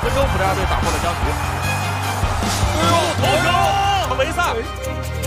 分钟，葡萄牙队打破了僵局。头球，维萨。